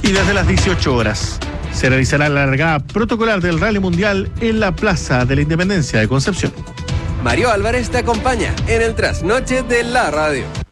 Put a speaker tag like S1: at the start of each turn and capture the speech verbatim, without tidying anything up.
S1: Y desde las dieciocho horas se realizará la largada protocolar del Rally Mundial en la Plaza de la Independencia de Concepción.
S2: Mario Álvarez te acompaña en el trasnoche de la radio.